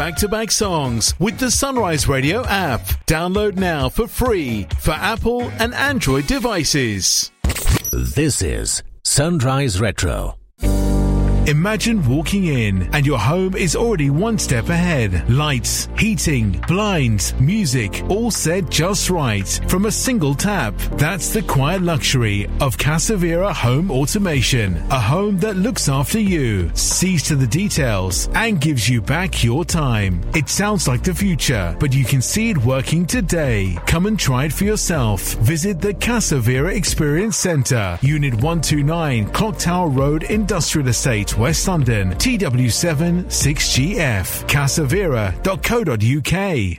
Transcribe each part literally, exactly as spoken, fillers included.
back-to-back songs with the Sunrise Radio app. Download now for free for Apple and Android devices. This is Sunrise Retro. Imagine walking in and your home is already one step ahead. Lights, heating, blinds, music, all set just right from a single tap. That's the quiet luxury of Casavera Home Automation. A home that looks after you, sees to the details, and gives you back your time. It sounds like the future, but you can see it working today. Come and try it for yourself. Visit the Casavera Experience Centre, Unit one two nine, Clock Tower Road, Industrial Estate, West London, T W seven six G F. Casavera dot co dot U K.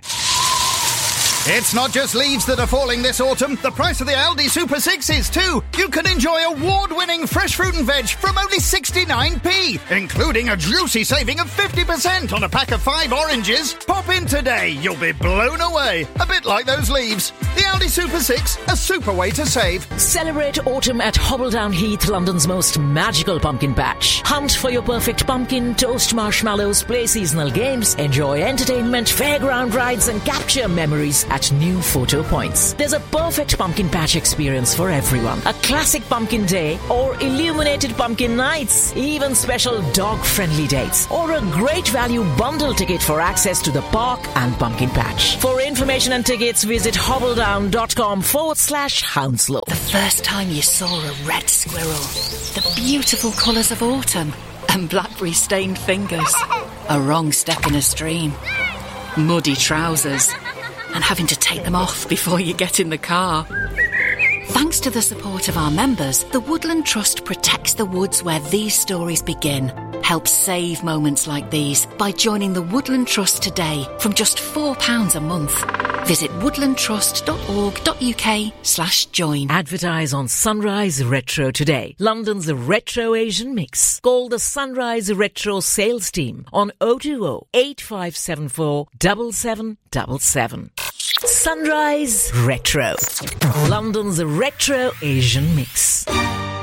It's not just leaves that are falling this autumn. The price of the Aldi Super six is too. You can enjoy award-winning fresh fruit and veg from only sixty-nine p, including a juicy saving of fifty percent on a pack of five oranges. Pop in today. You'll be blown away. A bit like those leaves. The Aldi Super six, a super way to save. Celebrate autumn at Hobbledown Heath, London's most magical pumpkin patch. Hunt for your perfect pumpkin, toast marshmallows, play seasonal games, enjoy entertainment, fairground rides and capture memories at new photo points. There's a perfect pumpkin patch experience for everyone. A classic pumpkin day or illuminated pumpkin nights, even special dog-friendly dates, or a great value bundle ticket for access to the park and pumpkin patch. For information and tickets, visit hobbledown.com forward slash Hounslow. The first time you saw a red squirrel, the beautiful colours of autumn, and blackberry-stained fingers, a wrong step in a stream, muddy trousers, and having to take them off before you get in the car. Thanks to the support of our members, the Woodland Trust protects the woods where these stories begin. Help save moments like these by joining the Woodland Trust today from just four pounds a month. Visit woodlandtrust.org.uk slash join. Advertise on Sunrise Retro today. London's Retro Asian Mix. Call the Sunrise Retro sales team on oh two oh, eight five seven four, seven seven seven seven. Sunrise Retro. London's Retro Asian Mix.